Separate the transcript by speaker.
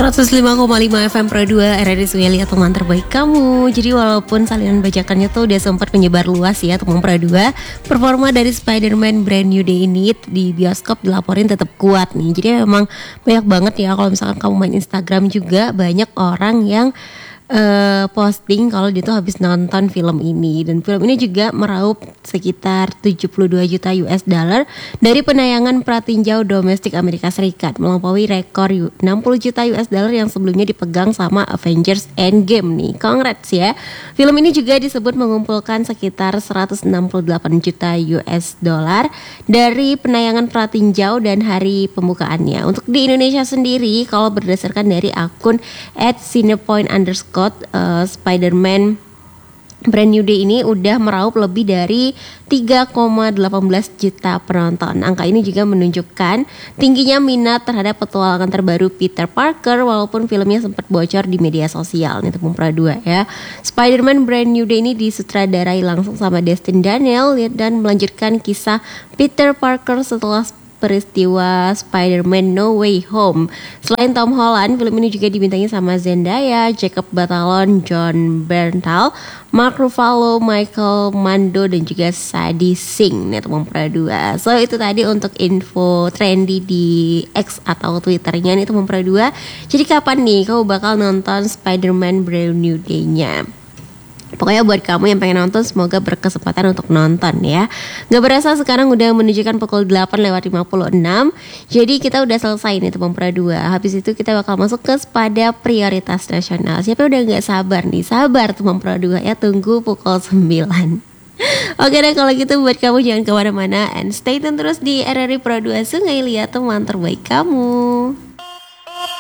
Speaker 1: 105,5 FM Pro 2 RRI Sungai Liat, teman terbaik kamu. Jadi walaupun salinan bajakannya tuh udah sempat menyebar luas ya teman Pro 2, performa dari Spider-Man Brand New Day ini di bioskop dilaporin tetap kuat nih. Jadi memang banyak banget ya, kalau misalkan kamu main Instagram juga banyak orang yang posting kalau dia tuh habis nonton film ini. Dan film ini juga meraup sekitar 72 juta US dollar dari penayangan pratinjau domestik Amerika Serikat, melampaui rekor 60 juta US dollar yang sebelumnya dipegang sama Avengers Endgame nih. Congrats ya. Film ini juga disebut mengumpulkan sekitar 168 juta US dollar dari penayangan pratinjau dan hari pembukaannya. Untuk di Indonesia sendiri, kalau berdasarkan dari akun @cinepoint_, Spider-Man Brand New Day ini udah meraup lebih dari 3,18 juta penonton. Angka ini juga menunjukkan tingginya minat terhadap petualangan terbaru Peter Parker, walaupun filmnya sempat bocor di media sosial nih teman Pro 2 ya. Spider-Man Brand New Day ini disutradarai langsung sama Destin Daniel dan melanjutkan kisah Peter Parker setelah peristiwa Spider-Man No Way Home. Selain Tom Holland, film ini juga dibintangi sama Zendaya, Jacob Batalon, Jon Bernthal, Mark Ruffalo, Michael Mando, dan juga Sadie Sink nih teman Pro 2. So itu tadi untuk info trendy di X atau Twitternya nih teman Pro 2. Jadi kapan nih kamu bakal nonton Spider-Man Brand New Day-nya? Pokoknya buat kamu yang pengen nonton, semoga berkesempatan untuk nonton ya. Gak berasa sekarang udah menunjukkan pukul 8:56. Jadi kita udah selesai nih teman Pro 2. Habis itu kita bakal masuk ke pada prioritas nasional. Siapa udah gak sabar nih? Sabar teman Pro 2 ya, tunggu pukul 9. Oke deh, kalau gitu buat kamu jangan kemana-mana, and stay tune terus di RRI Pro 2 Sungai Liat, teman terbaik kamu.